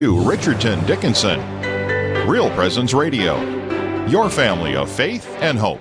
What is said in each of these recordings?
Richardson Dickinson. Real Presence Radio. Your family of faith and hope.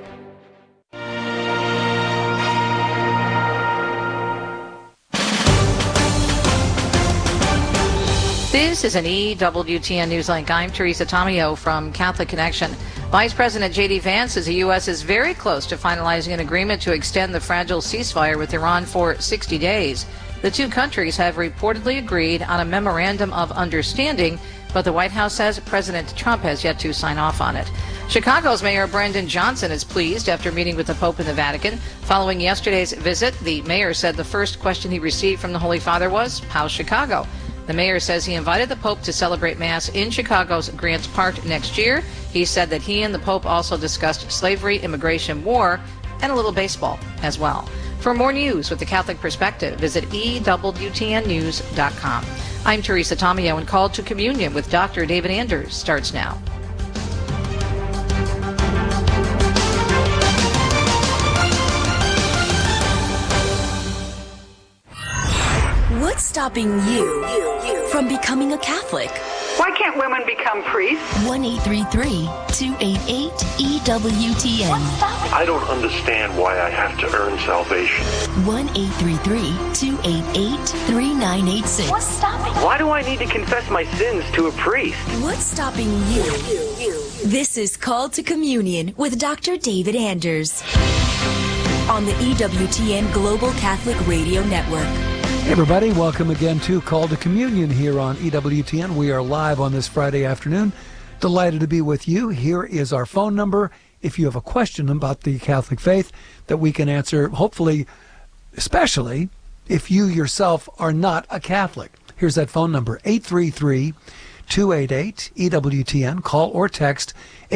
This is an EWTN Newslink. I'm Teresa Tomeo from Catholic Connection. Vice President J.D. Vance says the U.S. is very close to finalizing an agreement to extend the fragile ceasefire with Iran for 60 days. The two countries have reportedly agreed on a memorandum of understanding, but the White House says President Trump has yet to sign off on it. Chicago's Mayor Brandon Johnson is pleased after meeting with the Pope in the Vatican. Following yesterday's visit, the mayor said the first question he received from the Holy Father was, "How's Chicago?" The mayor says he invited the Pope to celebrate Mass in Chicago's Grants Park next year. He said that he and the Pope also discussed slavery, immigration, war, and a little baseball as well. For more news with the Catholic perspective, visit EWTNnews.com. I'm Teresa Tomeo, and Call to Communion with Dr. David Anders starts now. What's stopping you from becoming a Catholic? Why can't women become priests? 1-833-288-EWTN. I don't understand why I have to earn salvation. 1-833-288-3986. What's stopping? Why do I need to confess my sins to a priest? What's stopping you? This is Call to Communion with Dr. David Anders on the EWTN Global Catholic Radio Network. Hey everybody, welcome again to Call to Communion here on EWTN. We are live on this Friday afternoon. Delighted to be with you. Here is our phone number if you have a question about the Catholic faith that we can answer, hopefully, especially if you yourself are not a Catholic. Here's that phone number, 833-288-EWTN. Call or text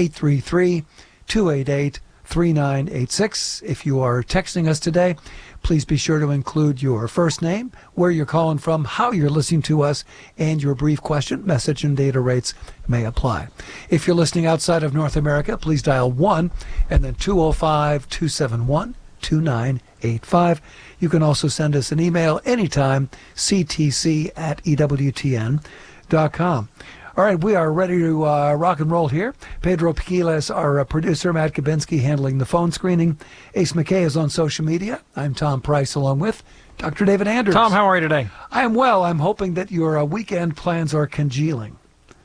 833-288-3986. If you are texting us today, please be sure to include your first name, where you're calling from, how you're listening to us, and your brief question. Message and data rates may apply. If you're listening outside of North America, please dial 1 and then 205-271-2985. You can also send us an email anytime, ctc@ewtn.com. All right, we are ready to rock and roll here. Pedro Piquila is our producer, Matt Kabinski handling the phone screening. Ace McKay is on social media. I'm Tom Price, along with Dr. David Anders. Tom, how are you today? I am well. I'm hoping that your weekend plans are congealing.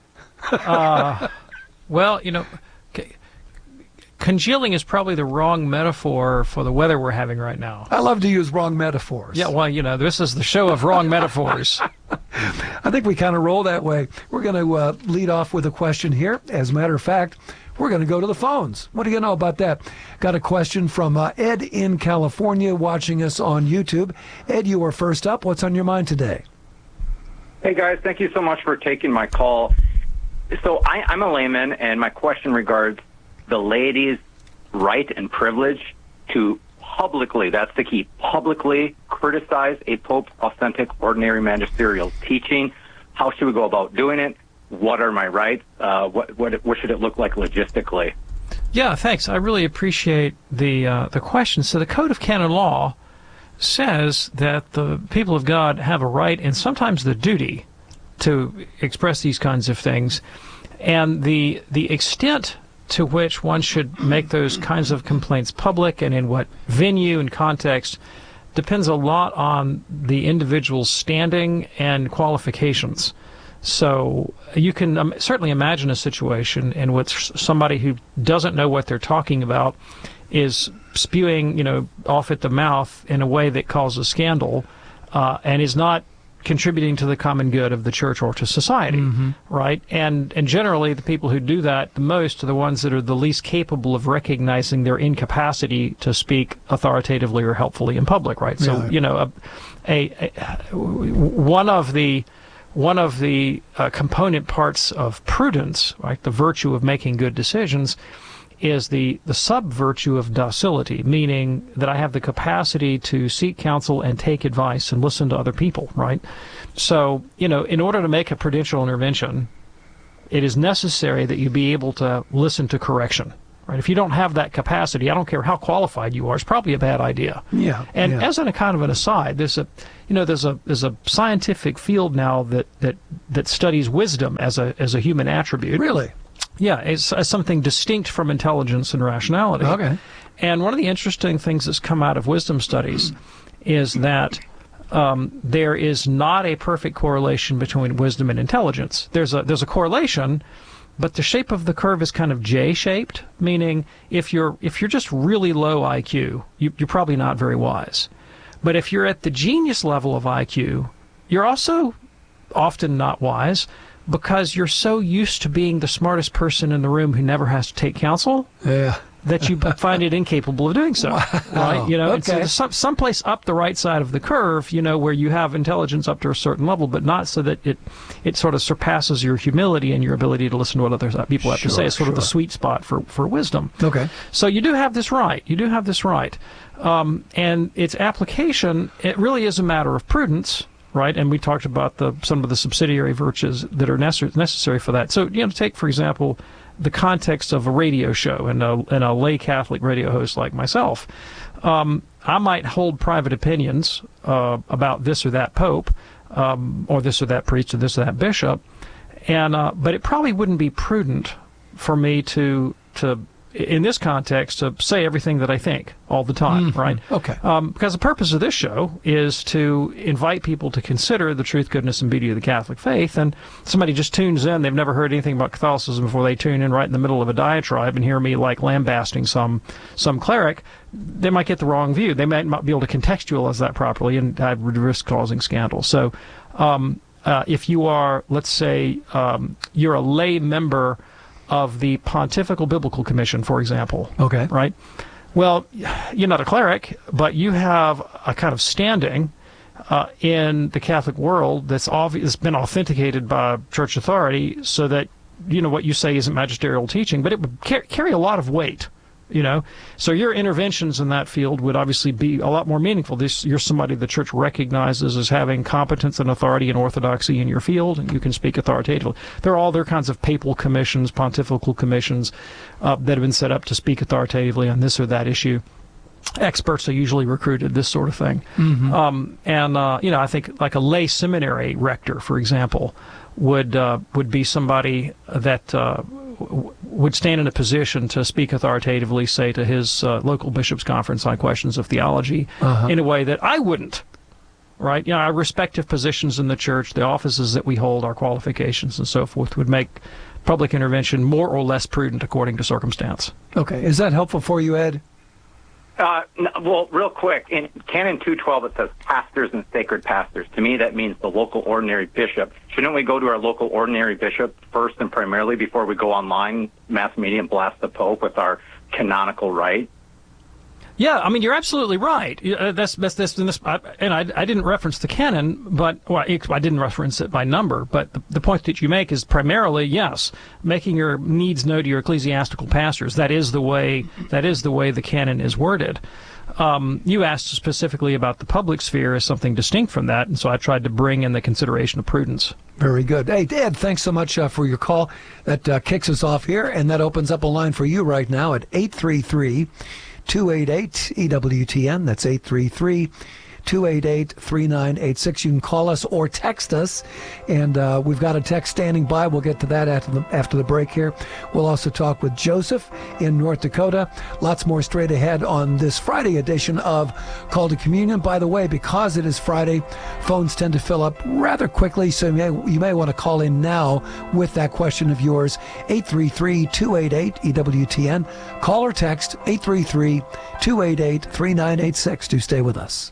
Well, congealing is probably the wrong metaphor for the weather we're having right now. I love to use wrong metaphors. Yeah, well, this is the show of wrong metaphors. I think we kind of roll that way. We're going to lead off with a question here. As a matter of fact, we're going to go to the phones. What do you know about that? Got a question from Ed in California watching us on YouTube. Ed, you are first up. What's on your mind today? Hey, guys. Thank you so much for taking my call. So I'm a layman, and my question regards the laity's right and privilege to publicly, that's the key, publicly criticize a pope's authentic ordinary magisterial teaching. How should we go about doing it? What are my rights? What should it look like logistically? Yeah, thanks. I really appreciate the question. So the Code of Canon Law says that the people of God have a right and sometimes the duty to express these kinds of things, and the extent to which one should make those kinds of complaints public and in what venue and context depends a lot on the individual's standing and qualifications. So you can certainly imagine a situation in which somebody who doesn't know what they're talking about is spewing, off at the mouth in a way that causes scandal and is not contributing to the common good of the church or to society, right? And generally, the people who do that the most are the ones that are the least capable of recognizing their incapacity to speak authoritatively or helpfully in public, right? So, one of the component parts of prudence, right, the virtue of making good decisions, is the sub-virtue of docility, meaning that I have the capacity to seek counsel and take advice and listen to other people, right? So, in order to make a prudential intervention, it is necessary that you be able to listen to correction, Right? If you don't have that capacity, I don't care how qualified you are, it's probably a bad idea. Yeah. And yeah. as a kind of an aside, there's a scientific field now that studies wisdom as a human attribute. Really? Yeah, as something distinct from intelligence and rationality. Okay. And one of the interesting things that's come out of wisdom studies is that there is not a perfect correlation between wisdom and intelligence. There's a correlation, but the shape of the curve is kind of J-shaped, meaning if you're just really low IQ, you're probably not very wise. But if you're at the genius level of IQ, you're also often not wise because you're so used to being the smartest person in the room who never has to take counsel. Yeah. That you find it incapable of doing so, right? You know, okay. and so someplace up the right side of the curve, you know, where you have intelligence up to a certain level, but not so that it sort of surpasses your humility and your ability to listen to what other people have to say. It's sort of the sweet spot for wisdom. Okay. So you do have this right. You do have this right, and its application, it really is a matter of prudence. Right, and we talked about some of the subsidiary virtues that are necessary for that. So, you know, take, for example, the context of a radio show and a lay Catholic radio host like myself. I might hold private opinions about this or that pope, or this or that priest, or this or that bishop, and but it probably wouldn't be prudent for me to in this context, to say everything that I think all the time, right? Okay. Because the purpose of this show is to invite people to consider the truth, goodness, and beauty of the Catholic faith. And somebody just tunes in, they've never heard anything about Catholicism before they tune in right in the middle of a diatribe and hear me like lambasting some cleric, they might get the wrong view. They might not be able to contextualize that properly and I would risk causing scandal. So if you are, let's say, you're a lay member of the Pontifical Biblical Commission, for example. Okay. Right? Well, you're not a cleric, but you have a kind of standing in the Catholic world that's been authenticated by church authority so that, you know, what you say isn't magisterial teaching, but it would carry a lot of weight, you know. So your interventions in that field would obviously be a lot more meaningful. You're somebody the church recognizes as having competence and authority and orthodoxy in your field, and you can speak authoritatively. There are all their kinds of papal commissions, pontifical commissions that have been set up to speak authoritatively on this or that issue. Experts are usually recruited, this sort of thing. Mm-hmm. You know, I think like a lay seminary rector, for example, would be somebody that would stand in a position to speak authoritatively, say, to his local bishops' conference on questions of theology in a way that I wouldn't, right? You know, our respective positions in the church, the offices that we hold, our qualifications and so forth would make public intervention more or less prudent according to circumstance. Okay. Is that helpful for you, Ed? Well, real quick, in Canon 212 it says pastors and sacred pastors. To me, that means the local ordinary bishop. Shouldn't we go to our local ordinary bishop first and primarily before we go online, mass media, and blast the Pope with our canonical right? Yeah, I mean, you're absolutely right. That's and I didn't reference the canon, but I didn't reference it by number. But the point that you make is primarily, yes, making your needs known to your ecclesiastical pastors. That is the way the canon is worded. You asked specifically about the public sphere as something distinct from that, and so I tried to bring in the consideration of prudence. Very good. Hey, Ed, thanks so much for your call. That kicks us off here, and that opens up a line for you right now at 833-288-EWTN. That's 833-288-3986. You can call us or text us, and we've got a text standing by. We'll get to that after the break here. We'll also talk with Joseph in North Dakota. Lots more straight ahead on this Friday edition of Call to Communion. By the way, because it is Friday, phones tend to fill up rather quickly, so you may want to call in now with that question of yours, 833-288-EWTN. Call or text 833-288-3986 to stay with us.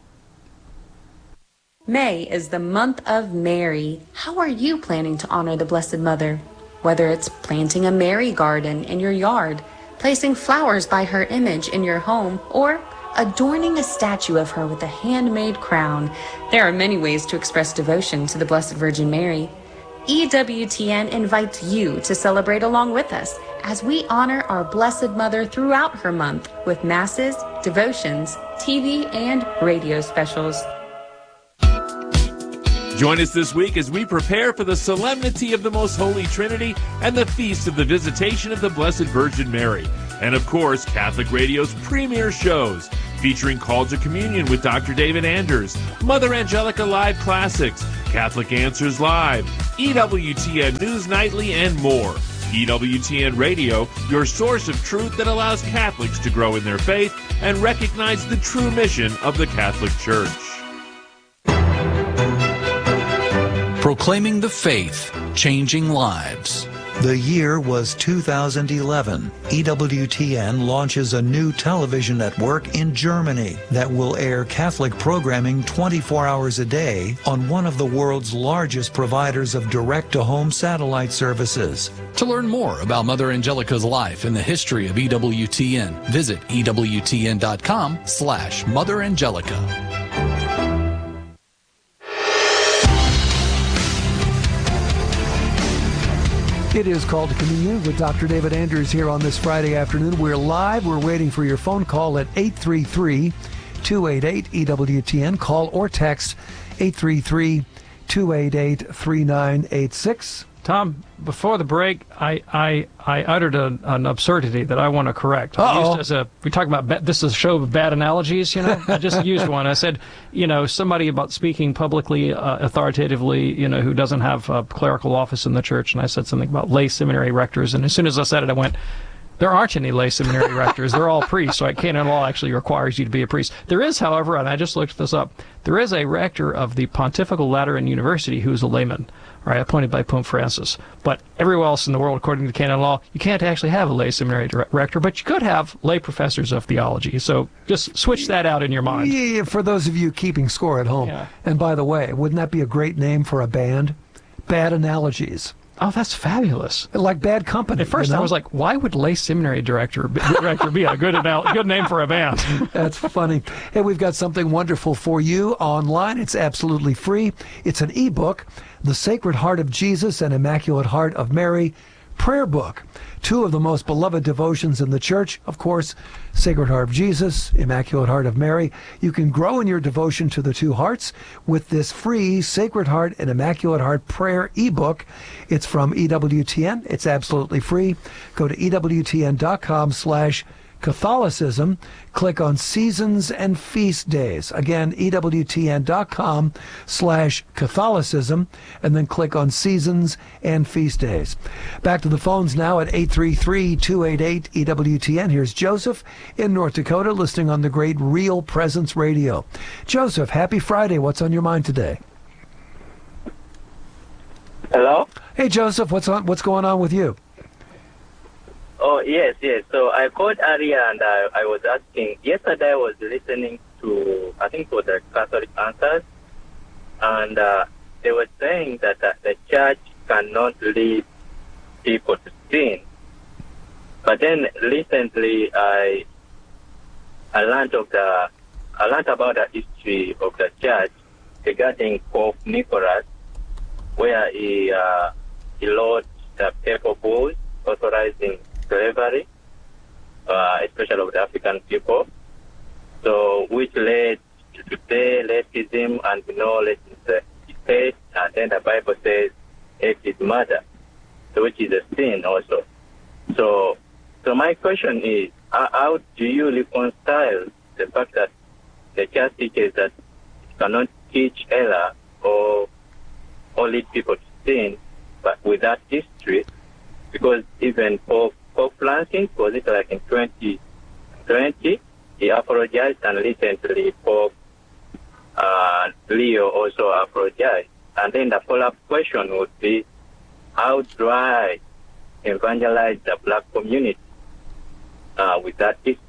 May is the month of Mary. How are you planning to honor the Blessed Mother? Whether it's planting a Mary garden in your yard, placing flowers by her image in your home, or adorning a statue of her with a handmade crown, there are many ways to express devotion to the Blessed Virgin Mary. EWTN invites you to celebrate along with us as we honor our Blessed Mother throughout her month with masses, devotions, TV, and radio specials. Join us this week as we prepare for the solemnity of the Most Holy Trinity and the feast of the Visitation of the Blessed Virgin Mary. and of course, Catholic Radio's premier shows, featuring Call to Communion with Dr. David Anders, Mother Angelica Live Classics, Catholic Answers Live, EWTN News Nightly, and more. EWTN Radio, your source of truth that allows Catholics to grow in their faith and recognize the true mission of the Catholic Church. Proclaiming the faith, changing lives. The year was 2011. EWTN launches a new television network in Germany that will air Catholic programming 24 hours a day on one of the world's largest providers of direct-to-home satellite services. To learn more about Mother Angelica's life and the history of EWTN, visit EWTN.com/Mother Angelica. It is Called to Communion with Dr. David Anders here on this Friday afternoon. We're live. We're waiting for your phone call at 833-288-EWTN. Call or text 833-288-3986. Tom, before the break, I uttered an absurdity that I want to correct. We talk about this is a show of bad analogies, you know. I just used one. I said, somebody about speaking publicly, authoritatively, who doesn't have a clerical office in the church, and I said something about lay seminary rectors, and as soon as I said it, I went, there aren't any lay seminary rectors. They're all priests, so canon law actually requires you to be a priest. There is, however, and I just looked this up, there is a rector of the Pontifical Lateran University who is a layman, right, appointed by Pope Francis. But everywhere else in the world, according to canon law, you can't actually have a lay seminary rector, but you could have lay professors of theology. So just switch that out in your mind. Yeah, for those of you keeping score at home. Yeah. And by the way, wouldn't that be a great name for a band? Bad Analogies. Oh, that's fabulous. Like Bad Company. At first I was like, why would lay seminary director be a good name for a band? That's funny. Hey, we've got something wonderful for you online. It's absolutely free. It's an ebook, The Sacred Heart of Jesus and Immaculate Heart of Mary Prayer Book. Two of the most beloved devotions in the church, of course, Sacred Heart of Jesus, Immaculate Heart of Mary. You can grow in your devotion to the two hearts with this free Sacred Heart and Immaculate Heart Prayer ebook. It's from EWTN. It's absolutely free. Go to EWTN.com/Catholicism. Click on Seasons and Feast Days. Again, EWTN.com/Catholicism, and then click on Seasons and Feast Days. Back to the phones now at 833-288-EWTN. Here's Joseph in North Dakota, listening on the great Real Presence Radio. Joseph, happy Friday. What's on your mind today? Hello? Hey, Joseph, what's going on with you? Oh, yes. So I called earlier and I was asking, yesterday I was listening to, I think it was the Catholic Answers, and they were saying that the church cannot lead people to sin. But then recently I learned about the history of the church regarding Pope Nicholas, where he wrote the papal bulls authorizing slavery, especially of the African people. So, which led to today racism and led in the state, and then the Bible says hate is murder, so which is a sin also. So my question is, how do you reconcile the fact that the church teaches that it cannot teach error or lead people to sin, but with that history? Because even Pope Francis, was it like in 2020, he apologized, and recently Pope Leo also apologized. And then the follow-up question would be, how do I evangelize the black community with that history?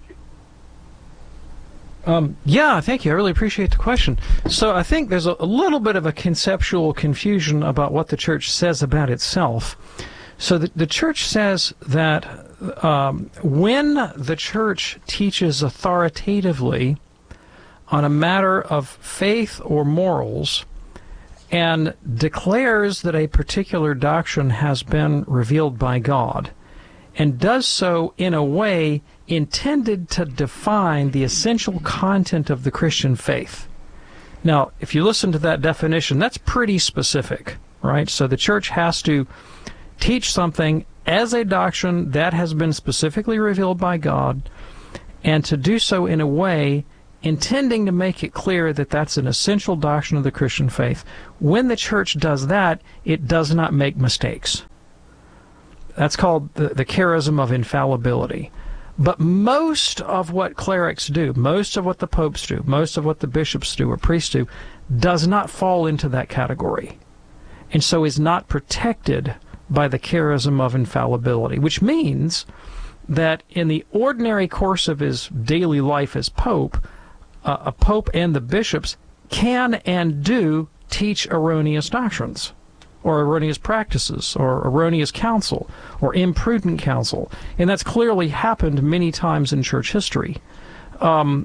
Yeah, thank you. I really appreciate the question. So I think there's a little bit of a conceptual confusion about what the church says about itself. So the church says that when the church teaches authoritatively on a matter of faith or morals and declares that a particular doctrine has been revealed by God, and does so in a way intended to define the essential content of the Christian faith. Now, if you listen to that definition, that's pretty specific, right? So the church has to teach something as a doctrine that has been specifically revealed by God, and to do so in a way intending to make it clear that that's an essential doctrine of the Christian faith. When the church does that, it does not make mistakes. That's called the charism of infallibility. But most of what clerics do, most of what the popes do, most of what the bishops do or priests do, does not fall into that category, and so is not protected by the charism of infallibility, which means that in the ordinary course of his daily life as pope, a pope and the bishops can and do teach erroneous doctrines, or erroneous practices, or erroneous counsel, or imprudent counsel. And that's clearly happened many times in church history. To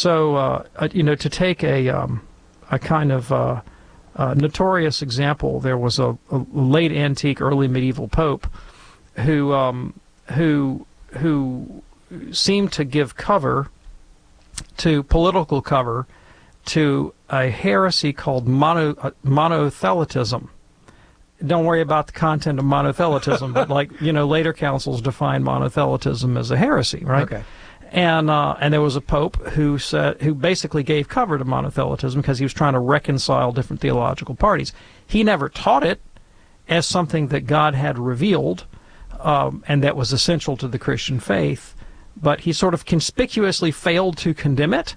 take a kind of notorious example, there was a late antique, early medieval pope who seemed to give political cover to a heresy called monothelitism. Don't worry about the content of monothelitism, but later councils defined monothelitism as a heresy, right? Okay. And there was a pope who basically gave cover to monothelitism because he was trying to reconcile different theological parties. He never taught it as something that God had revealed and that was essential to the Christian faith, but he sort of conspicuously failed to condemn it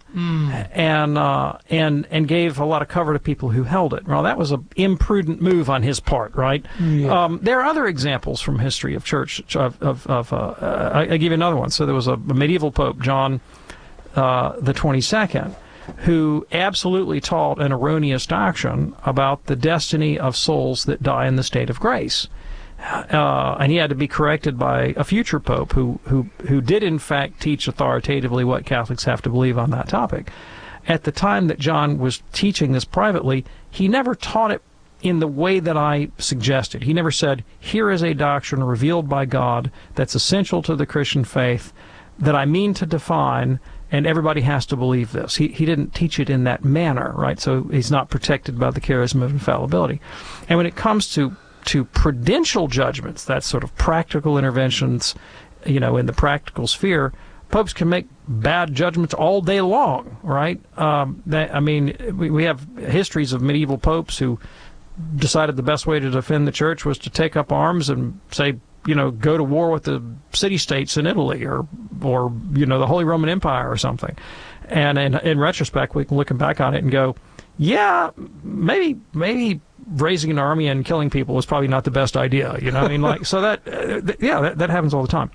and gave a lot of cover to people who held it. Well, that was an imprudent move on his part, right? Yeah. There are other examples from history of church. I'll give you another one. So there was a medieval pope, John the 22nd, who absolutely taught an erroneous doctrine about the destiny of souls that die in the state of grace. And he had to be corrected by a future pope who did in fact teach authoritatively what Catholics have to believe on that topic. At the time that John was teaching this privately, he never taught it in the way that I suggested. He never said, here is a doctrine revealed by God that's essential to the Christian faith that I mean to define, and everybody has to believe this. He didn't teach it in that manner, right? So he's not protected by the charism of infallibility. And when it comes to prudential judgments, that's sort of practical interventions, in the practical sphere, popes can make bad judgments all day long, right? We have histories of medieval popes who decided the best way to defend the church was to take up arms and say, go to war with the city-states in Italy or the Holy Roman Empire or something. And in retrospect, we can look back on it and go, yeah, maybe raising an army and killing people was probably not the best idea, so that happens all the time.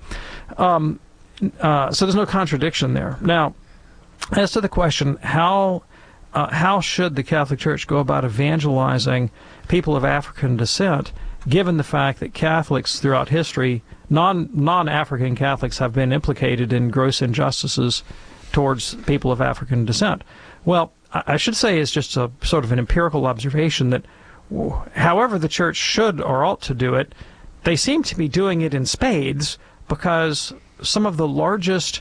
So there's no contradiction there. Now, as to the question, how should the Catholic Church go about evangelizing people of African descent, given the fact that Catholics throughout history, non-African Catholics, have been implicated in gross injustices towards people of African descent? Well, I should say it's just a sort of an empirical observation that however the church should or ought to do it, they seem to be doing it in spades, because some of the largest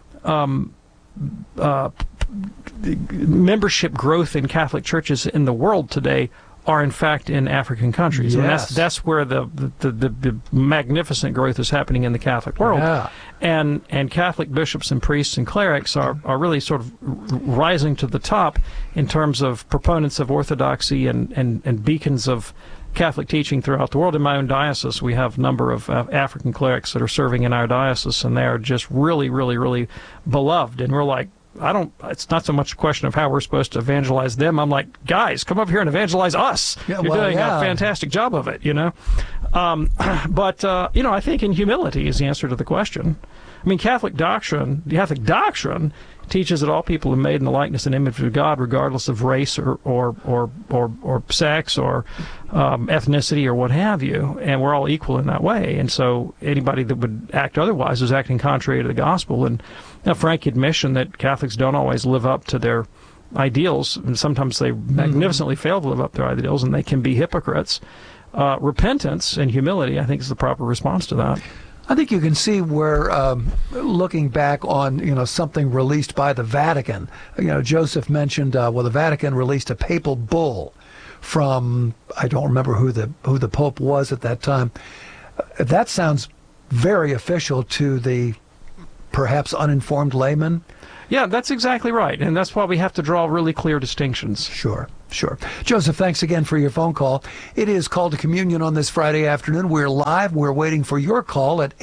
membership growth in Catholic churches in the world today are in fact in African countries. Yes. And that's where the magnificent growth is happening in the Catholic world. Yeah. And Catholic bishops and priests and clerics are really sort of rising to the top in terms of proponents of orthodoxy and beacons of Catholic teaching throughout the world. In my own diocese, we have a number of African clerics that are serving in our diocese, and they are just really, really, really beloved. And we're like, it's not so much a question of how we're supposed to evangelize them. I'm like, guys, come up here and evangelize us. Yeah, You're doing a fantastic job of it, But I think in humility is the answer to the question. I mean, Catholic doctrine teaches that all people are made in the likeness and image of God, regardless of race or sex or ethnicity or what have you, and we're all equal in that way. And so anybody that would act otherwise is acting contrary to the gospel. And a frank admission that Catholics don't always live up to their ideals, and sometimes they magnificently fail to live up to their ideals, and they can be hypocrites. Repentance and humility, I think, is the proper response to that. I think you can see where, looking back on, something released by the Vatican, Joseph mentioned, the Vatican released a papal bull from, I don't remember who the Pope was at that time. That sounds very official to the perhaps uninformed layman. Yeah, that's exactly right. And that's why we have to draw really clear distinctions. Sure. Joseph, thanks again for your phone call. It is Call to Communion on this Friday afternoon. We're live. We're waiting for your call at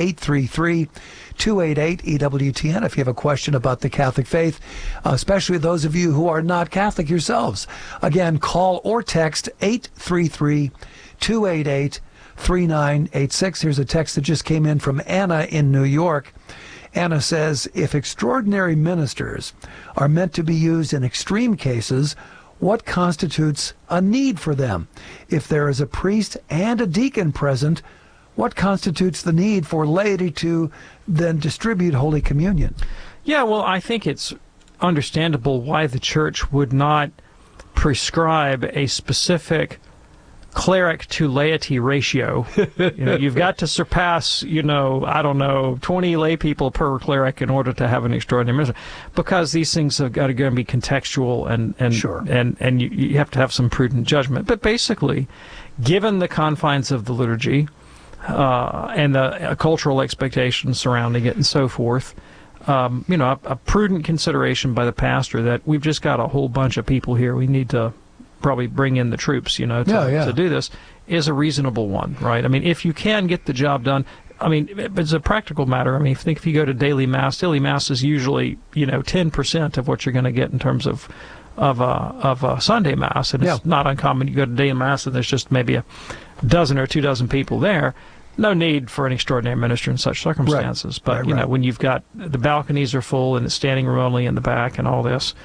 833-288-EWTN if you have a question about the Catholic faith, especially those of you who are not Catholic yourselves. Again, call or text 833-288-3986. Here's a text that just came in from Anna in New York. Anna says, if extraordinary ministers are meant to be used in extreme cases, what constitutes a need for them? If there is a priest and a deacon present, what constitutes the need for laity to then distribute Holy Communion? Yeah, well, I think it's understandable why the church would not prescribe a specific cleric to laity ratio. You've got to surpass, 20 lay people per cleric in order to have an extraordinary minister, because these things have got to go and be contextual and sure. and you have to have some prudent judgment. But basically, given the confines of the liturgy and the cultural expectations surrounding it and so forth, a prudent consideration by the pastor that we've just got a whole bunch of people here. We need to probably bring in the troops, to do this, is a reasonable one, right? I mean, if you can get the job done, it's a practical matter. I mean, if you go to daily mass is usually, 10% of what you're going to get in terms of Sunday mass, and it's not uncommon. You go to daily mass and there's just maybe a dozen or 2 dozen people there. No need for an extraordinary minister in such circumstances. Right. But when you've got the balconies are full and it's standing room only in the back and all this.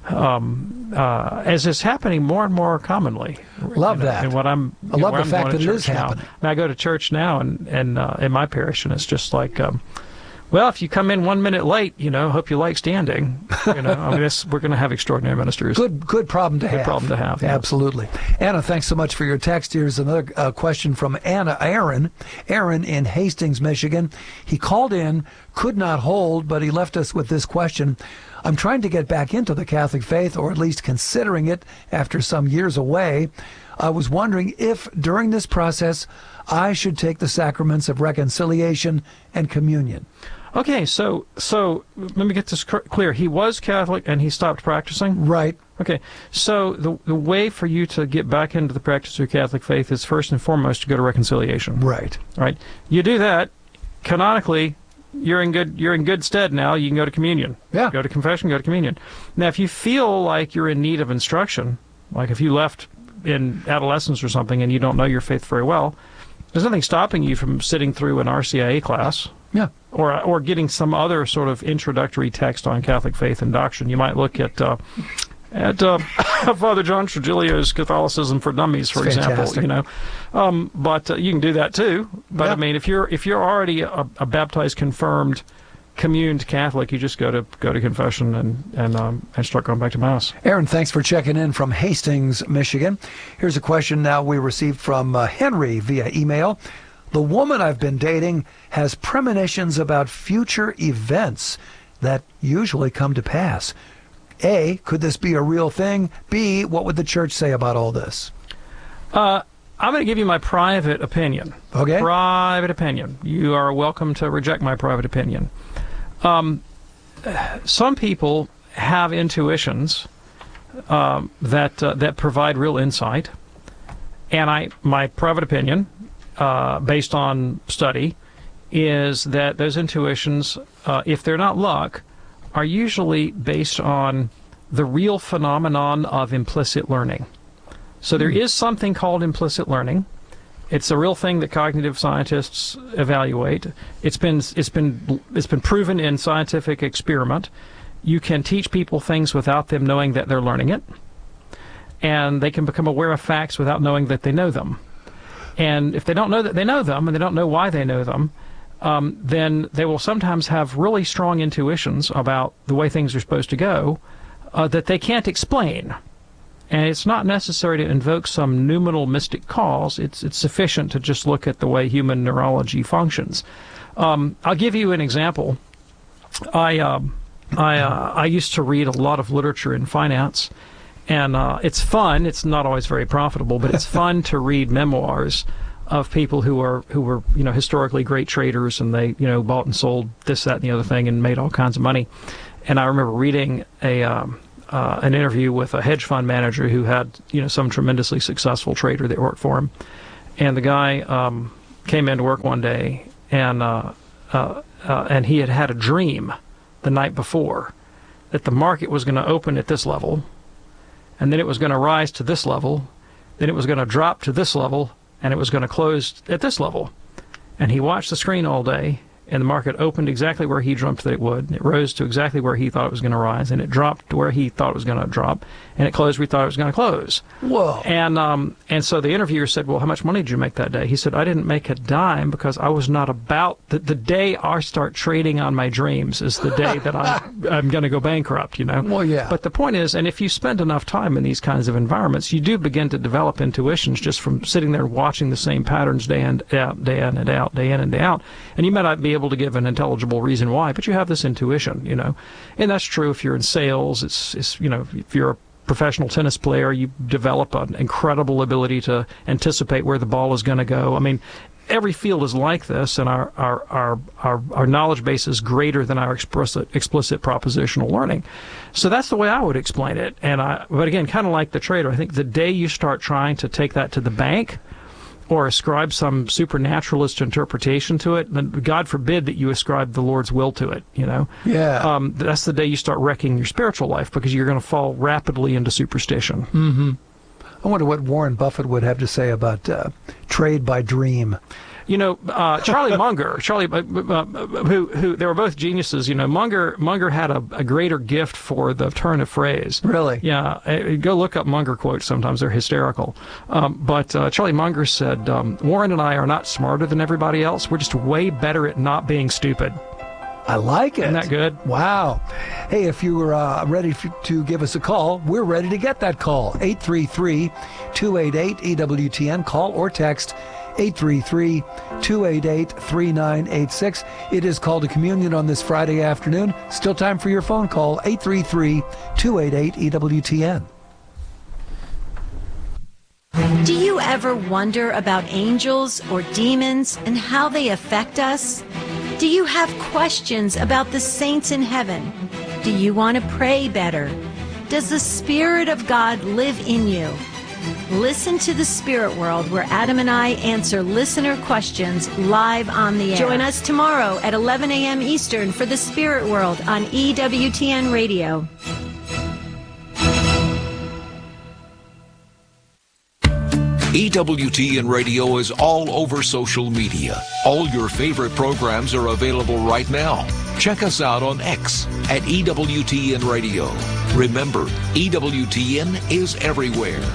As is happening more and more commonly. Love that. And I love the fact that it is happening. Now, I go to church now and in my parish, and it's just like, well, if you come in 1 minute late, hope you like standing. We're going to have extraordinary ministers. Good problem to have. Good problem to have. Yeah. Absolutely. Anna, thanks so much for your text. Here's another question from Aaron in Hastings, Michigan. He called in, could not hold, but he left us with this question. I'm trying to get back into the Catholic faith, or at least considering it after some years away. I was wondering if, during this process, I should take the sacraments of reconciliation and communion. Okay, so let me get this clear. He was Catholic and he stopped practicing? Right. Okay, so the way for you to get back into the practice of your Catholic faith is first and foremost to go to reconciliation. Right. Right. You do that, canonically, you're in good stead now. You can go to communion. Yeah. Go to confession, go to communion. Now, if you feel like you're in need of instruction, like if you left in adolescence or something and you don't know your faith very well, there's nothing stopping you from sitting through an RCIA class. Yeah. Or getting some other sort of introductory text on Catholic faith and doctrine. You might look at Father John Trujillo's Catholicism for Dummies, for example. But you can do that too. But I mean, if you're already a baptized, confirmed, communed Catholic, you just go to confession and start going back to Mass. Aaron, thanks for checking in from Hastings, Michigan. Here's a question now we received from Henry via email. The woman I've been dating has premonitions about future events that usually come to pass. A, could this be a real thing? B, what would the church say about all this? I'm going to give you my private opinion. Okay. Private opinion. You are welcome to reject my private opinion. Some people have intuitions that provide real insight, and my private opinion, based on study, is that those intuitions, if they're not luck, are usually based on the real phenomenon of implicit learning. So there is something called implicit learning. It's a real thing that cognitive scientists evaluate. It's been proven in scientific experiment. You can teach people things without them knowing that they're learning it, and they can become aware of facts without knowing that they know them. And if they don't know that they know them, and they don't know why they know them, then they will sometimes have really strong intuitions about the way things are supposed to go that they can't explain. And it's not necessary to invoke some noumenal mystic cause. It's sufficient to just look at the way human neurology functions. I'll give you an example. I used to read a lot of literature in finance, and it's fun. It's not always very profitable, but it's fun to read memoirs of people who were historically great traders, and they bought and sold this, that, and the other thing, and made all kinds of money. And I remember reading an interview with a hedge fund manager who had some tremendously successful trader that worked for him, and the guy came into work one day, and he had had a dream the night before that the market was going to open at this level, and then it was going to rise to this level, then it was going to drop to this level, and it was going to close at this level. And he watched the screen all day, and the market opened exactly where he dreamt that it would. It rose to exactly where he thought it was going to rise, and it dropped to where he thought it was going to drop, and it closed where he thought it was going to close. Whoa! And so the interviewer said, "Well, how much money did you make that day?" He said, "I didn't make a dime because I was not about the day I start trading on my dreams is the day that I'm going to go bankrupt." Well, yeah. But the point is, and if you spend enough time in these kinds of environments, you do begin to develop intuitions just from sitting there watching the same patterns day in and out, and you may not be able to give an intelligible reason why, but you have this intuition, and that's true if you're in sales. It's if you're a professional tennis player, you develop an incredible ability to anticipate where the ball is going to go. I mean, every field is like this, and our knowledge base is greater than our explicit propositional learning. So that's the way I would explain it. But again, kind of like the trader, I think the day you start trying to take that to the bank, or ascribe some supernaturalist interpretation to it, then God forbid that you ascribe the Lord's will to it, Yeah. That's the day you start wrecking your spiritual life, because you're going to fall rapidly into superstition. Mm-hmm. I wonder what Warren Buffett would have to say about trade by dream. Charlie Munger, who they were both geniuses. Munger had a greater gift for the turn of phrase. Really? Yeah. Go look up Munger quotes. Sometimes they're hysterical. But Charlie Munger said, "Warren and I are not smarter than everybody else. We're just way better at not being stupid." I like it. Isn't that good? Wow. Hey, if you were ready to give us a call, we're ready to get that call. 833-288-EWTN. Call or text 833-288-3986. It is Call to Communion on this Friday afternoon. Still time for your phone call, 833-288-EWTN. Do you ever wonder about angels or demons and how they affect us? Do you have questions about the saints in heaven? Do you want to pray better? Does the Spirit of God live in you? Listen to The Spirit World, where Adam and I answer listener questions live on the air. Join us tomorrow at 11 a.m. Eastern for The Spirit World on EWTN Radio. EWTN Radio is all over social media. All your favorite programs are available right now. Check us out on X at EWTN Radio. Remember, EWTN is everywhere.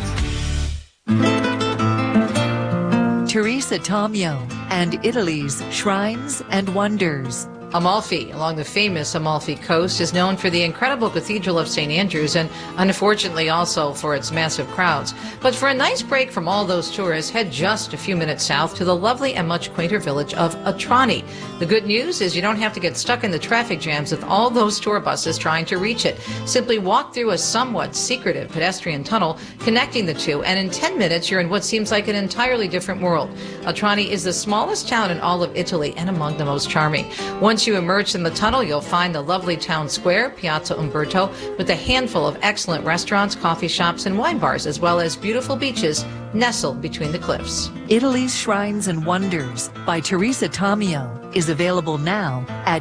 Teresa Tomeo and Italy's Shrines and Wonders. Amalfi, along the famous Amalfi Coast, is known for the incredible Cathedral of St. Andrews and unfortunately also for its massive crowds. But for a nice break from all those tourists, head just a few minutes south to the lovely and much quainter village of Atrani. The good news is you don't have to get stuck in the traffic jams with all those tour buses trying to reach it. Simply walk through a somewhat secretive pedestrian tunnel connecting the two, and in 10 minutes you're in what seems like an entirely different world. Atrani is the smallest town in all of Italy and among the most charming. Once you emerge in the tunnel, you'll find the lovely town square, Piazza Umberto, with a handful of excellent restaurants, coffee shops, and wine bars, as well as beautiful beaches nestled between the cliffs. Italy's Shrines and Wonders by Teresa Tomeo is available now at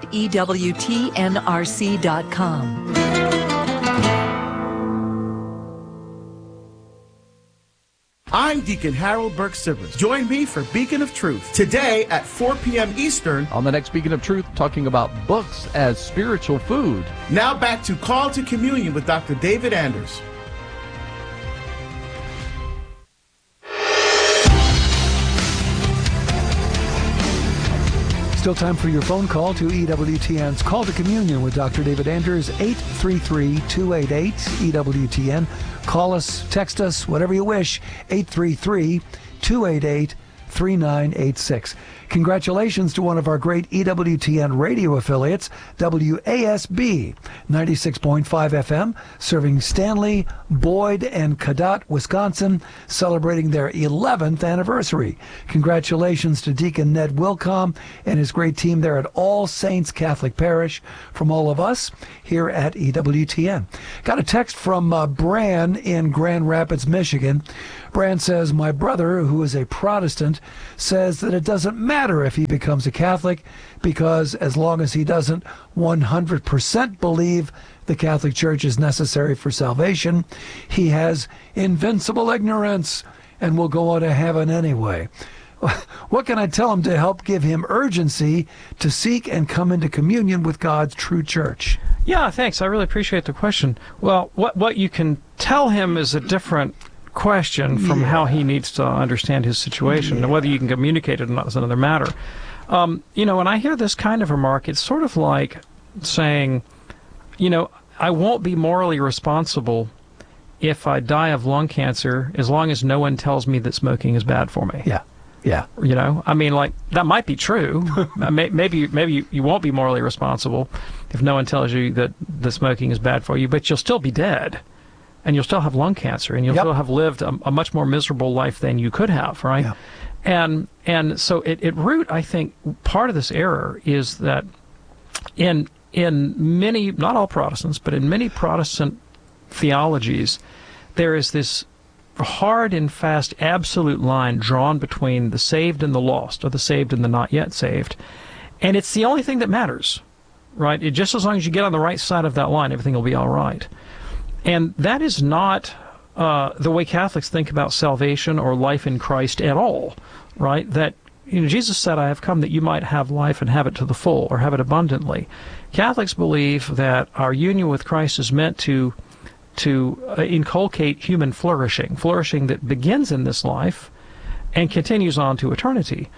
EWTNRC.com. I'm Deacon Harold Burke-Sivers. Join me for Beacon of Truth today at 4 p.m. Eastern. On the next Beacon of Truth, talking about books as spiritual food. Now back to Call to Communion with Dr. David Anders. Still time for your phone call to EWTN's Call to Communion with Dr. David Anders, 833-288-EWTN. Call us, text us, whatever you wish, 833-288-3986. 3986. Congratulations to one of our great EWTN radio affiliates, WASB 96.5 FM, serving Stanley, Boyd, and Cadott, Wisconsin, celebrating their 11th anniversary. Congratulations to Deacon Ned Wilcom and his great team there at All Saints Catholic Parish from all of us here at EWTN. Got a text from Bran in Grand Rapids, Michigan. Bran says, my brother, who is a Protestant, says that it doesn't matter if he becomes a Catholic because as long as he doesn't 100% believe the Catholic Church is necessary for salvation, he has invincible ignorance and will go on to heaven anyway. What can I tell him to help give him urgency to seek and come into communion with God's true church? Yeah, thanks. I really appreciate the question. Well, what you can tell him is a different question from how he needs to understand his situation, and whether you can communicate it or not is another matter. When I hear this kind of remark, it's sort of like saying, I won't be morally responsible if I die of lung cancer as long as no one tells me that smoking is bad for me. Yeah. That might be true. Maybe you won't be morally responsible if no one tells you that the smoking is bad for you, but you'll still be dead. And you'll still have lung cancer, and you'll still have lived a much more miserable life than you could have, right? Yeah. And so at root, I think part of this error is that in many, not all Protestants, but in many Protestant theologies, there is this hard and fast absolute line drawn between the saved and the lost, or the saved and the not yet saved. And it's the only thing that matters, right? Just as long as you get on the right side of that line, everything will be all right. And that is not the way Catholics think about salvation or life in Christ at all, right? That Jesus said, I have come that you might have life and have it to the full, or have it abundantly. Catholics believe that our union with Christ is meant to inculcate human flourishing that begins in this life and continues on to eternity.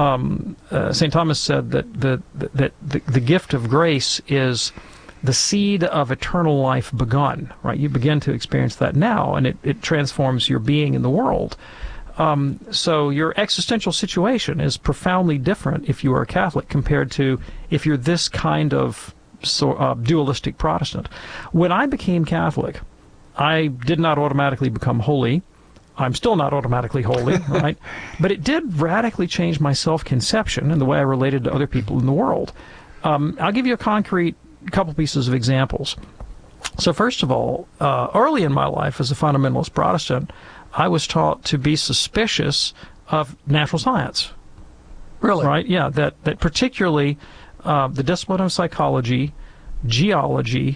St. Thomas said that the gift of grace is the seed of eternal life begun, right? You begin to experience that now, and it transforms your being in the world. So your existential situation is profoundly different if you are a Catholic compared to if you're this kind of dualistic Protestant. When I became Catholic, I did not automatically become holy. I'm still not automatically holy, right? But it did radically change my self-conception and the way I related to other people in the world. I'll give you a couple pieces of examples. So first of all, early in my life as a fundamentalist Protestant, I was taught to be suspicious of natural science. Really? Right? Yeah, that particularly the discipline of psychology, geology,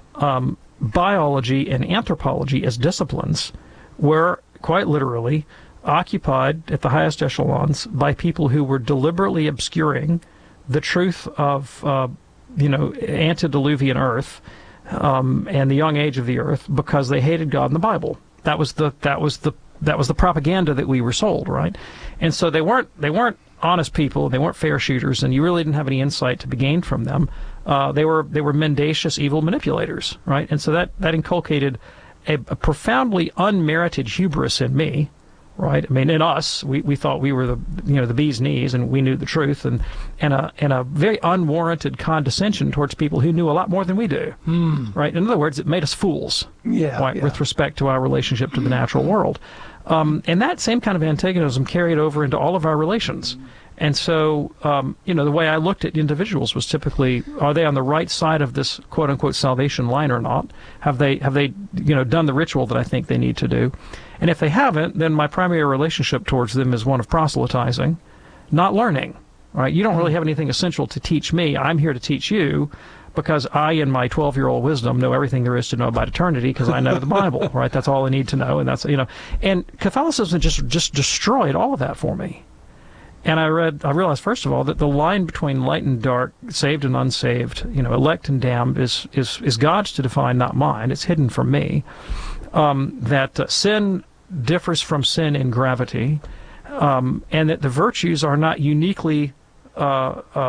biology, and anthropology as disciplines were quite literally occupied at the highest echelons by people who were deliberately obscuring the truth of antediluvian Earth and the young age of the Earth because they hated God and the Bible. That was the propaganda that we were sold, right? And so they weren't honest people, they weren't fair shooters, and you really didn't have any insight to be gained from them. They were mendacious, evil manipulators, right? And so that inculcated a profoundly unmerited hubris in me, right? I mean, in us, we thought we were the bee's knees, and we knew the truth, and a very unwarranted condescension towards people who knew a lot more than we do, right? In other words, it made us fools, with respect to our relationship to the natural world. And that same kind of antagonism carried over into all of our relations. And so, the way I looked at individuals was typically, are they on the right side of this quote-unquote salvation line or not? Have they done the ritual that I think they need to do? And if they haven't, then my primary relationship towards them is one of proselytizing, not learning, right? You don't really have anything essential to teach me. I'm here to teach you because I, in my 12-year-old wisdom, know everything there is to know about eternity because I know the Bible, right? That's all I need to know, and that's, and Catholicism just destroyed all of that for me. And I realized, first of all, that the line between light and dark, saved and unsaved, elect and damned is God's to define, not mine. It's hidden from me. That sin differs from sin in gravity, and that the virtues are not uniquely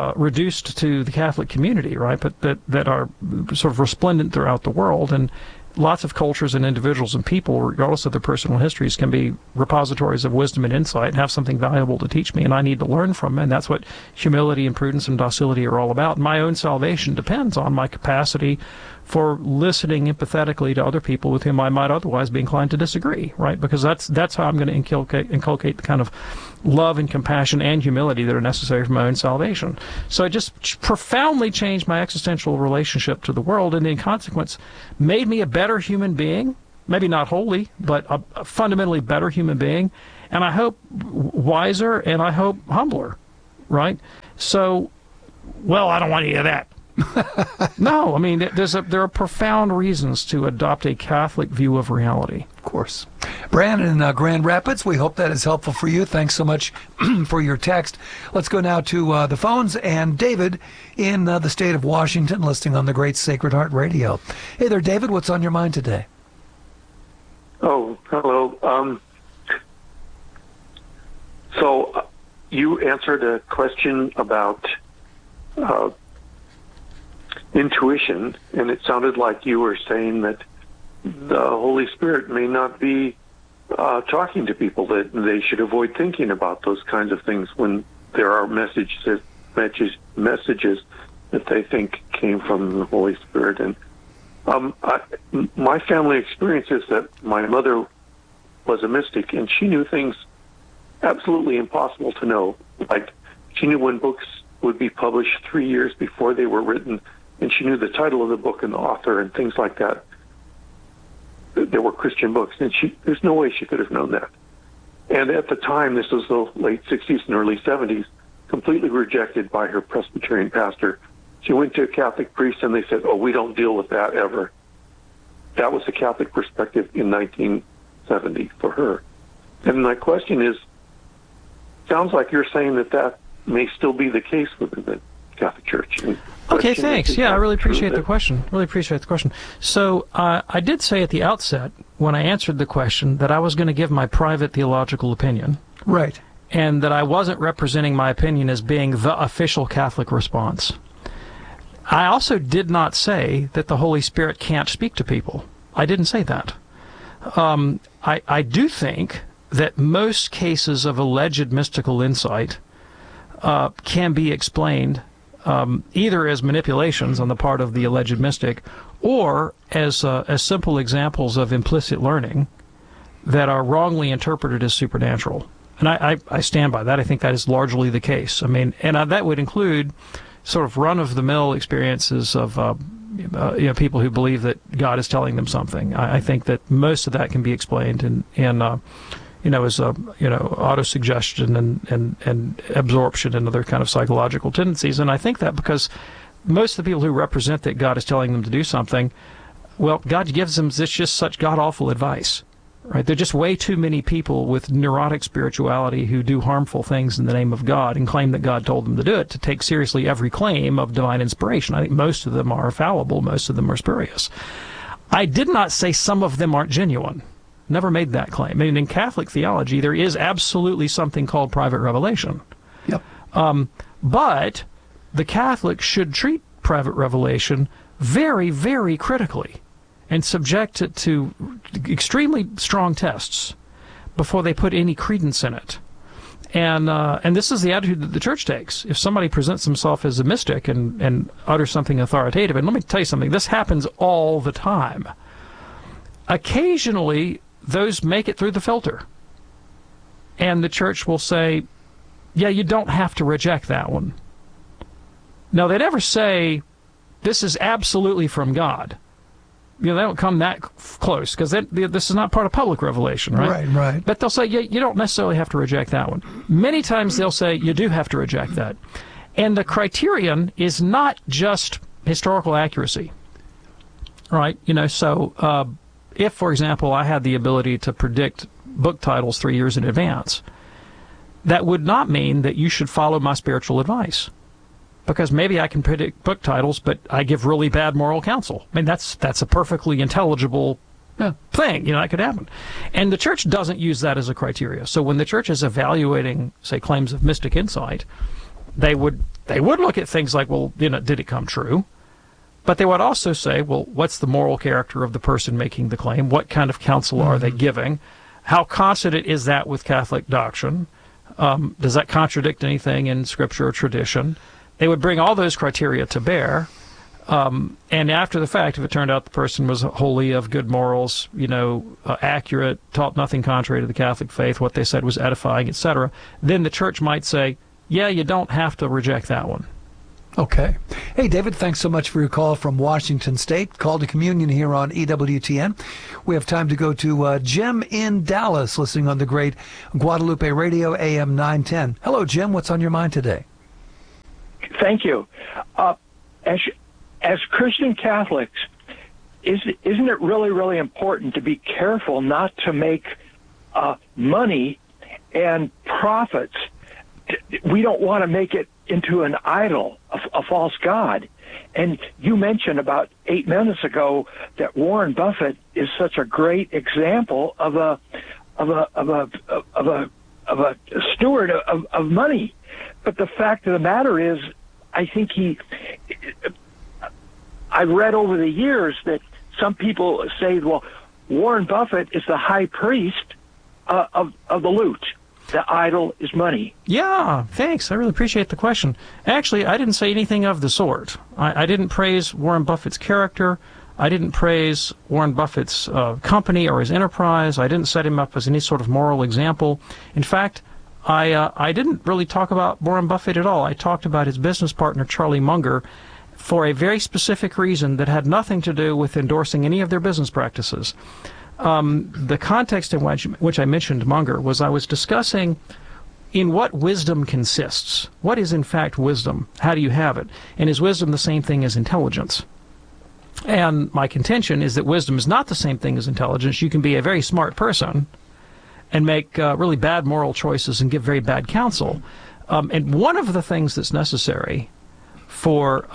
reduced to the Catholic community, right? But that are sort of resplendent throughout the world. And lots of cultures and individuals and people, regardless of their personal histories, can be repositories of wisdom and insight and have something valuable to teach me, and I need to learn from them. And that's what humility and prudence and docility are all about. My own salvation depends on my capacity for listening empathetically to other people with whom I might otherwise be inclined to disagree, right? Because that's how I'm going to inculcate the kind of love and compassion and humility that are necessary for my own salvation. So it just profoundly changed my existential relationship to the world, and in consequence made me a better human being, maybe not wholly, but a fundamentally better human being, and I hope wiser, and I hope humbler, right? So, well, I don't want any of that. No, I mean, there are profound reasons to adopt a Catholic view of reality. Of course. Brandon in Grand Rapids, we hope that is helpful for you. Thanks so much for your text. Let's go now to the phones, and David in the state of Washington, listening on the Great Sacred Heart Radio. Hey there, David, what's on your mind today? Oh, hello. So you answered a question about intuition, and it sounded like you were saying that the Holy Spirit may not be talking to people, that they should avoid thinking about those kinds of things when there are messages that they think came from the Holy Spirit. And my family experience is that my mother was a mystic, and she knew things absolutely impossible to know. Like, she knew when books would be published 3 years before they were written, and she knew the title of the book and the author and things like that. There were Christian books, and there's no way she could have known that. And at the time, this was the late 60s and early 70s, completely rejected by her Presbyterian pastor. She went to a Catholic priest, and they said, oh, we don't deal with that ever. That was the Catholic perspective in 1970 for her. And my question is, sounds like you're saying that may still be the case within the Catholic Church. Okay, thanks. Yeah, I really appreciate the question. So I did say at the outset, when I answered the question, that I was going to give my private theological opinion. Right. And that I wasn't representing my opinion as being the official Catholic response. I also did not say that the Holy Spirit can't speak to people. I didn't say that. I do think that most cases of alleged mystical insight can be explained either as manipulations on the part of the alleged mystic, or as simple examples of implicit learning that are wrongly interpreted as supernatural. And I stand by that. I think that is largely the case. I mean, and that would include sort of run-of-the-mill experiences of people who believe that God is telling them something. I think that most of that can be explained in as autosuggestion and absorption and other kind of psychological tendencies. And I think that because most of the people who represent that God is telling them to do something, well, God gives them just such god-awful advice, right? There are just way too many people with neurotic spirituality who do harmful things in the name of God and claim that God told them to do it, to take seriously every claim of divine inspiration. I think most of them are fallible, most of them are spurious. I did not say some of them aren't genuine. Never made that claim. I mean, in Catholic theology, there is absolutely something called private revelation. Yep. But the Catholics should treat private revelation very, very critically and subject it to extremely strong tests before they put any credence in it. And this is the attitude that the Church takes. If somebody presents himself as a mystic and utters something authoritative, and let me tell you something, this happens all the time. Occasionally, those make it through the filter. And the Church will say, yeah, you don't have to reject that one. Now, they never say, this is absolutely from God. They don't come that close, because this is not part of public revelation, right? Right. But they'll say, yeah, you don't necessarily have to reject that one. Many times they'll say, you do have to reject that. And the criterion is not just historical accuracy, right? So if, for example, I had the ability to predict book titles 3 years in advance, that would not mean that you should follow my spiritual advice. Because maybe I can predict book titles, but I give really bad moral counsel. I mean, that's a perfectly intelligible thing. That could happen. And the Church doesn't use that as a criteria. So when the Church is evaluating, say, claims of mystic insight, they would look at things like, well, did it come true? But they would also say, well, what's the moral character of the person making the claim? What kind of counsel are they giving? How consonant is that with Catholic doctrine? Does that contradict anything in Scripture or tradition? They would bring all those criteria to bear. And after the fact, if it turned out the person was wholly of good morals, accurate, taught nothing contrary to the Catholic faith, what they said was edifying, etc., then the church might say, yeah, you don't have to reject that one. Okay. Hey, David, thanks so much for your call from Washington State. Call to Communion here on EWTN. We have time to go to Jim in Dallas, listening on the great Guadalupe Radio, AM 910. Hello, Jim. What's on your mind today? Thank you. As Christian Catholics, isn't it really, really important to be careful not to make money and profits? We don't want to make it into an idol, a false god. And you mentioned about 8 minutes ago that Warren Buffett is such a great example of a steward of money. But the fact of the matter is, I think I've read over the years that some people say, well, Warren Buffett is the high priest of the loot. The idol is money. Yeah, thanks. I really appreciate the question. Actually, I didn't say anything of the sort. I didn't praise Warren Buffett's character. I didn't praise Warren Buffett's company or his enterprise. I didn't set him up as any sort of moral example. In fact, I didn't really talk about Warren Buffett at all. I talked about his business partner, Charlie Munger, for a very specific reason that had nothing to do with endorsing any of their business practices. The context in which I mentioned Munger was I was discussing in what wisdom consists. What is in fact wisdom? How do you have it? And is wisdom the same thing as intelligence? And my contention is that wisdom is not the same thing as intelligence. You can be a very smart person and make really bad moral choices and give very bad counsel. And one of the things that's necessary for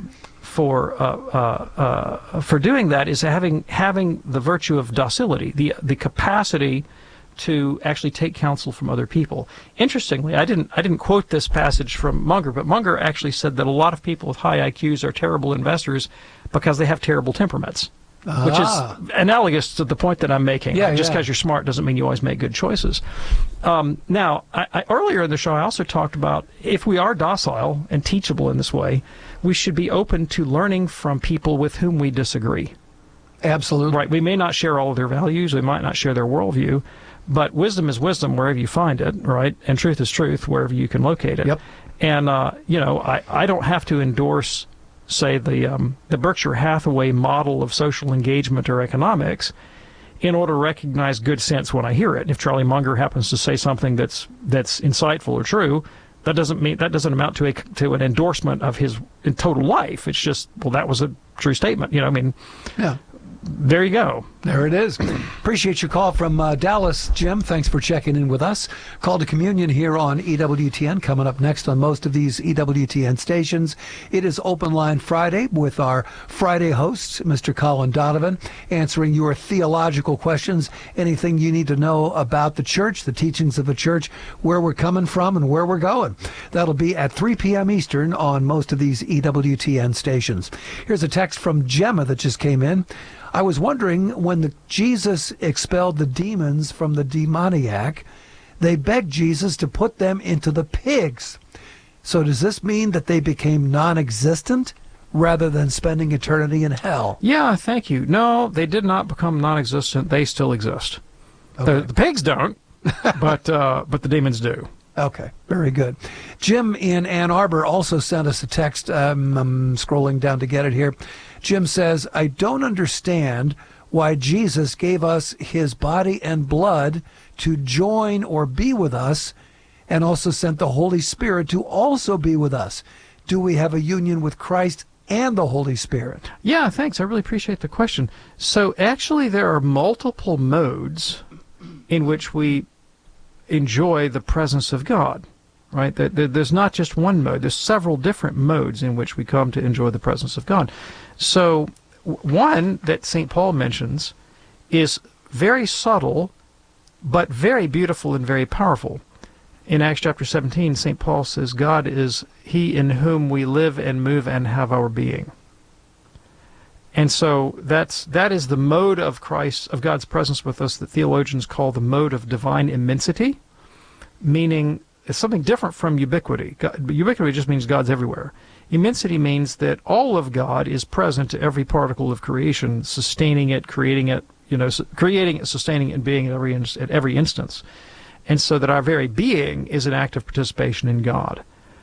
doing that is having the virtue of docility, the capacity to actually take counsel from other people. Interestingly, I didn't quote this passage from Munger, but Munger actually said that a lot of people with high IQs are terrible investors because they have terrible temperaments, which is analogous to the point that I'm making. Just because you're smart doesn't mean you always make good choices. Now, earlier in the show, I also talked about if we are docile and teachable in this way, we should be open to learning from people with whom we disagree. Absolutely. Right. We may not share all of their values. We might not share their worldview. But wisdom is wisdom wherever you find it, right? And truth is truth wherever you can locate it. Yep. And, I don't have to endorse, say, the Berkshire Hathaway model of social engagement or economics in order to recognize good sense when I hear it. If Charlie Munger happens to say something that's insightful or true, that doesn't amount to an endorsement of his total life. It's just, well, that was a true statement. Yeah. There you go. There it is. Appreciate your call from Dallas, Jim. Thanks for checking in with us. Call to Communion here on EWTN. Coming up next on most of these EWTN stations, it is Open Line Friday with our Friday host, Mr. Colin Donovan, answering your theological questions, anything you need to know about the church, the teachings of the church, where we're coming from and where we're going. That'll be at 3 p.m. Eastern on most of these EWTN stations. Here's a text from Gemma that just came in. I was wondering, when Jesus expelled the demons from the demoniac, they begged Jesus to put them into the pigs. So does this mean that they became non-existent rather than spending eternity in hell? Yeah, thank you. No, they did not become non-existent. They still exist. Okay. The pigs don't, but the demons do. Okay, very good. Jim in Ann Arbor also sent us a text. I'm scrolling down to get it here. Jim says, I don't understand why Jesus gave us his body and blood to join or be with us, and also sent the Holy Spirit to also be with us. Do we have a union with Christ and the Holy Spirit? Yeah, thanks. I really appreciate the question. So actually there are multiple modes in which we enjoy the presence of God, right? There's not just one mode. There's several different modes in which we come to enjoy the presence of God. So one that St. Paul mentions is very subtle, but very beautiful and very powerful. In Acts chapter 17, St. Paul says, God is he in whom we live and move and have our being. And so that is the mode of God's presence with us that theologians call the mode of divine immensity, meaning it's something different from ubiquity. Ubiquity just means God's everywhere. Immensity means that all of God is present to every particle of creation, sustaining it, creating it, creating it, sustaining it, and being at every instance. And so that our very being is an act of participation in God.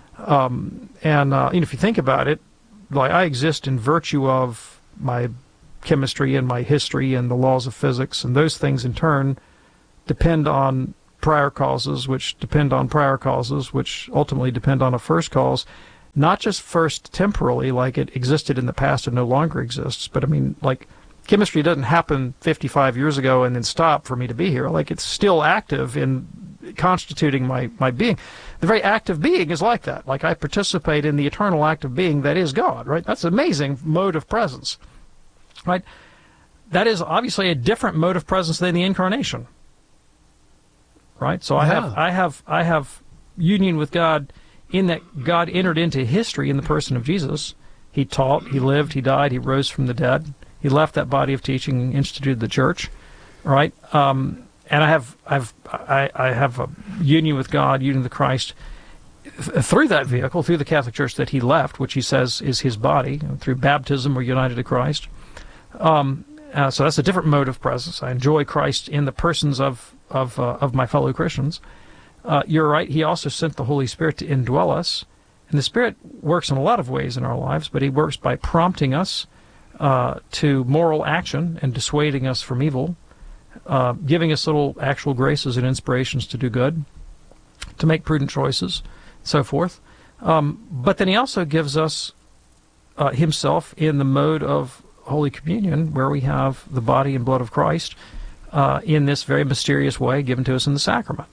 If you think about it, like I exist in virtue of my chemistry and my history and the laws of physics, and those things in turn depend on prior causes, which depend on prior causes, which ultimately depend on a first cause, not just first temporally, like it existed in the past and no longer exists, but I mean, like, chemistry doesn't happen 55 years ago and then stop for me to be here. Like, it's still active in constituting my being. The very act of being is like that. Like, I participate in the eternal act of being that is God, right? That's an amazing mode of presence, right? That is obviously a different mode of presence than the incarnation, right? So I have union with God in that God entered into history in the person of Jesus. He taught, he lived, he died, he rose from the dead. He left that body of teaching and instituted the church, right? And I have a union with God, union with Christ, through that vehicle, through the Catholic Church that he left, which he says is his body. Through baptism, we're united to Christ. So that's a different mode of presence. I enjoy Christ in the persons of my fellow Christians. You're right. He also sent the Holy Spirit to indwell us, and the Spirit works in a lot of ways in our lives, but he works by prompting us to moral action and dissuading us from evil, giving us little actual graces and inspirations to do good, to make prudent choices, so forth. But then he also gives us himself in the mode of Holy Communion, where we have the body and blood of Christ in this very mysterious way given to us in the sacrament.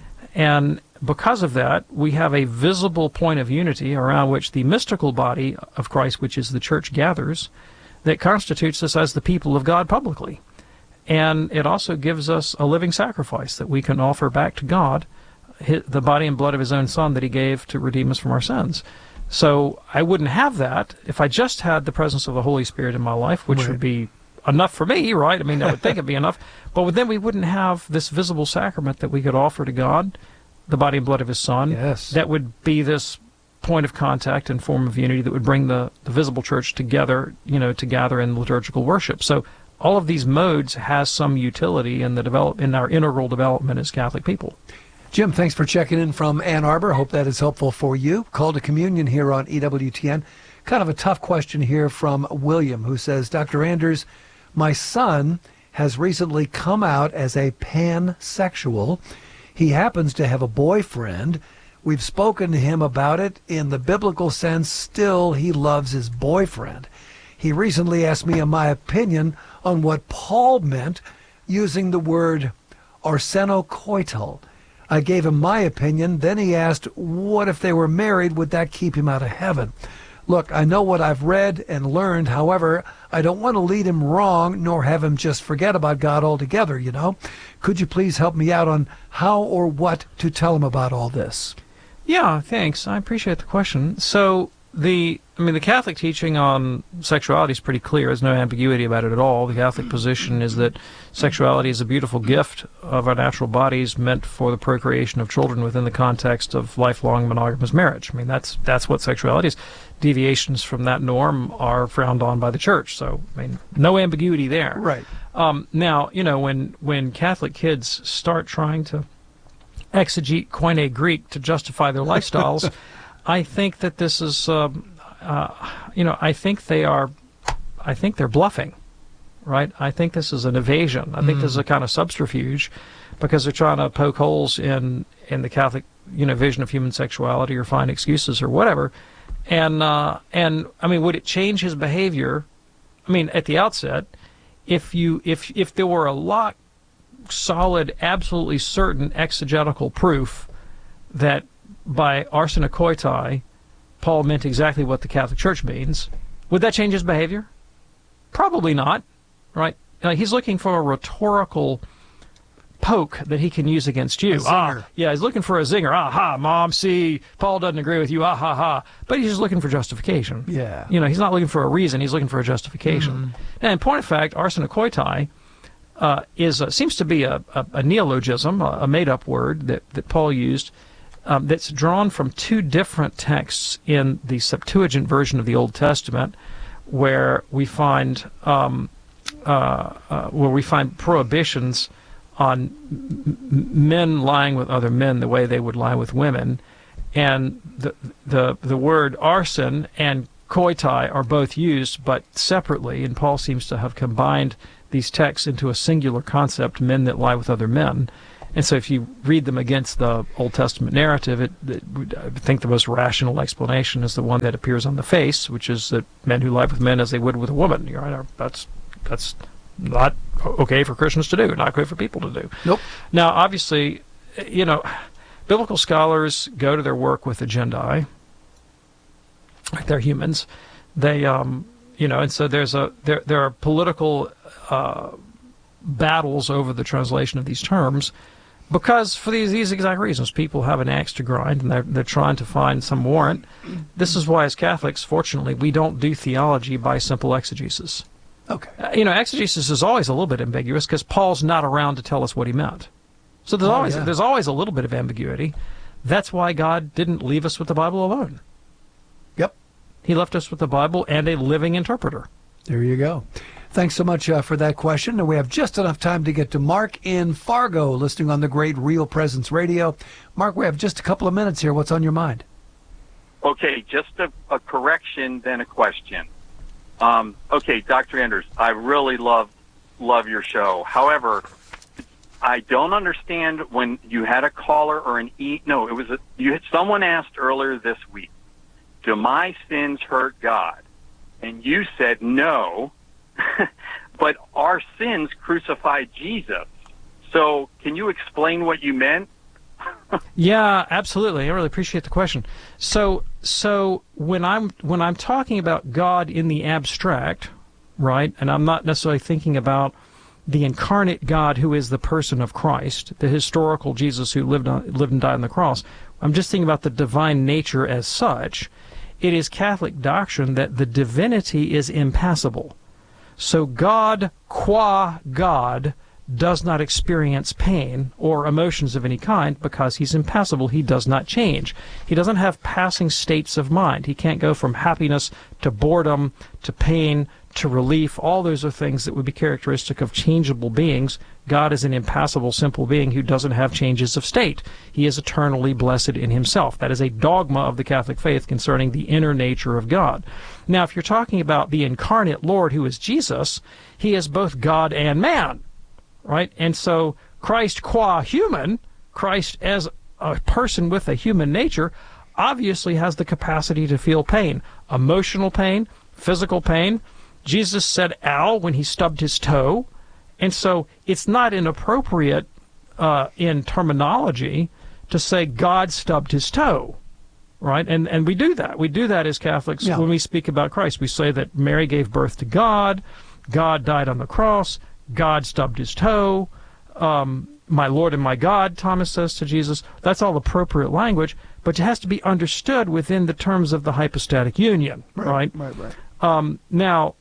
And because of that, we have a visible point of unity around which the mystical body of Christ, which is the church, gathers, that constitutes us as the people of God publicly. And it also gives us a living sacrifice that we can offer back to God, the body and blood of his own Son that he gave to redeem us from our sins. So I wouldn't have that if I just had the presence of the Holy Spirit in my life, which would be enough for me, right? I mean, I would think it'd be enough. But then we wouldn't have this visible sacrament that we could offer to God, the body and blood of his Son. Yes. That would be this point of contact and form of unity that would bring the visible church together, to gather in liturgical worship. So all of these modes has some utility in our integral development as Catholic people. Jim, thanks for checking in from Ann Arbor. Hope that is helpful for you. Call to Communion here on EWTN. Kind of a tough question here from William, who says, Dr. Anders, my son has recently come out as a pansexual. He happens to have a boyfriend. We've spoken to him about it. In the biblical sense, still he loves his boyfriend. He recently asked me my opinion on what Paul meant using the word arsenokoital. I gave him my opinion. Then he asked, what if they were married? Would that keep him out of heaven? Look, I know what I've read and learned. However, I don't want to lead him wrong, nor have him just forget about God altogether, Could you please help me out on how or what to tell him about all this? Yeah, thanks. I appreciate the question. So the Catholic teaching on sexuality is pretty clear. There's no ambiguity about it at all. The Catholic position is that sexuality is a beautiful gift of our natural bodies meant for the procreation of children within the context of lifelong monogamous marriage. I mean, that's what sexuality is. Deviations from that norm are frowned on by the Church. So, no ambiguity there. Right. Now, when Catholic kids start trying to exegete Koine Greek to justify their lifestyles, I think that this is, I think they're bluffing, right? I think this is an evasion. I think this is a kind of subterfuge because they're trying to poke holes in the Catholic, vision of human sexuality or find excuses or whatever. And would it change his behavior? At the outset, if there were a lot solid, absolutely certain exegetical proof that by arsenokoitai, Paul meant exactly what the Catholic Church means, would that change his behavior? Probably not, right? He's looking for a rhetorical poke that he can use against you. Yeah, he's looking for a zinger. Ha, Mom, see, Paul doesn't agree with you. Ha. But he's just looking for justification. Yeah. He's not looking for a reason. He's looking for a justification. And in point of fact, arsenokoitai seems to be a neologism, a made-up word that Paul used, that's drawn from two different texts in the Septuagint version of the Old Testament, where we find prohibitions on men lying with other men the way they would lie with women, and the word arson and koitai are both used, but separately, and Paul seems to have combined these texts into a singular concept, men that lie with other men. And so if you read them against the Old Testament narrative, I think the most rational explanation is the one that appears on the face, which is that men who lie with men as they would with a woman. That's not okay for Christians to do, not okay for people to do. Nope. Now, obviously, biblical scholars go to their work with agendae. They're humans. They, and so there are political battles over the translation of these terms, because for these exact reasons, people have an axe to grind, and they're trying to find some warrant. This is why, as Catholics, fortunately, we don't do theology by simple exegesis. Okay. Exegesis is always a little bit ambiguous because Paul's not around to tell us what he meant. So there's always a little bit of ambiguity. That's why God didn't leave us with the Bible alone. Yep. He left us with the Bible and a living interpreter. There you go. Thanks so much for that question. And we have just enough time to get to Mark in Fargo, listening on the great Real Presence Radio. Mark, we have just a couple of minutes here. What's on your mind? Okay, just a correction, then a question. Okay, Dr. Anders, I really love your show. However, I don't understand when you had a caller or someone asked earlier this week, do my sins hurt God? And you said no, but our sins crucified Jesus. So can you explain what you meant? Yeah, absolutely. I really appreciate the question. So when I'm talking about God in the abstract, right, and I'm not necessarily thinking about the incarnate God who is the person of Christ, the historical Jesus who lived and died on the cross, I'm just thinking about the divine nature as such. It is Catholic doctrine that the divinity is impassible. So God, qua God, does not experience pain or emotions of any kind because he's impassible. He does not change. He doesn't have passing states of mind. He can't go from happiness to boredom to pain to relief. All those are things that would be characteristic of changeable beings. God is an impassible, simple being who doesn't have changes of state. He is eternally blessed in himself. That is a dogma of the Catholic faith concerning the inner nature of God. Now, if you're talking about the incarnate Lord who is Jesus, he is both God and man. Right? And so Christ qua human, Christ as a person with a human nature, obviously has the capacity to feel pain, emotional pain, physical pain. Jesus said ow when he stubbed his toe. And so it's not inappropriate in terminology to say God stubbed his toe. Right? And we do that. We do that as Catholics when we speak about Christ. We say that Mary gave birth to God, God died on the cross, God stubbed his toe, my Lord and my God, Thomas says to Jesus. That's all appropriate language, but it has to be understood within the terms of the hypostatic union, right? Right. Now,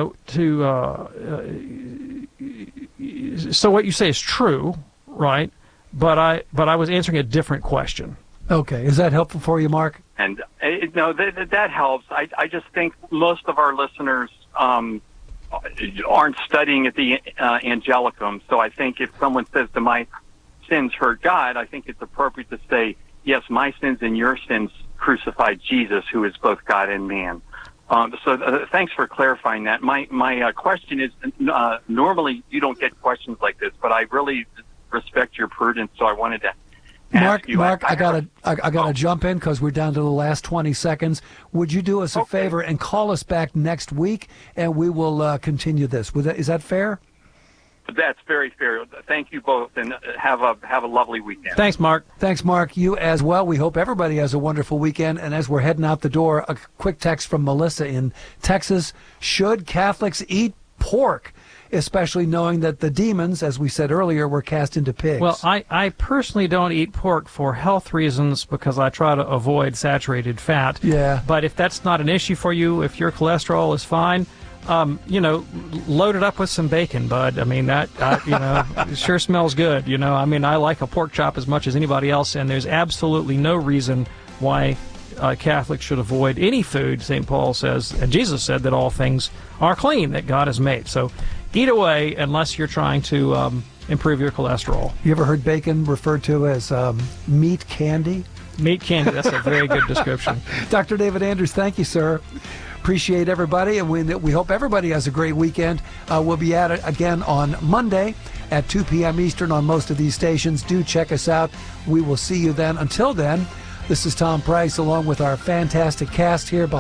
so what you say is true, right? But I was answering a different question. Okay. Is that helpful for you, Mark? And that helps. I just think most of our listeners aren't studying at the Angelicum. So I think if someone says to my sins hurt God, I think it's appropriate to say, yes, my sins and your sins crucified Jesus, who is both God and man. So thanks for clarifying that. My question is, normally you don't get questions like this, but I really respect your prudence, so I wanted to ask you. Mark, I gotta jump in because we're down to the last 20 seconds. Would you do us a favor and call us back next week, and we will continue this? Is that fair? That's very fair. Thank you both, and have a lovely weekend. Thanks, Mark. Thanks, Mark. You as well. We hope everybody has a wonderful weekend. And as we're heading out the door, a quick text from Melissa in Texas. Should Catholics eat pork? especially knowing that the demons, as we said earlier, were cast into pigs. Well, I personally don't eat pork for health reasons because I try to avoid saturated fat. Yeah. But if that's not an issue for you, if your cholesterol is fine, load it up with some bacon, bud. I mean, that, it sure smells good. I mean, I like a pork chop as much as anybody else, and there's absolutely no reason why Catholics should avoid any food. St. Paul says, and Jesus said, that all things are clean that God has made. So eat away unless you're trying to improve your cholesterol. You ever heard bacon referred to as meat candy? Meat candy, that's a very good description. Dr. David Anders, thank you, sir. Appreciate everybody, and we hope everybody has a great weekend. We'll be at it again on Monday at 2 p.m. Eastern on most of these stations. Do check us out. We will see you then. Until then, this is Tom Price along with our fantastic cast here.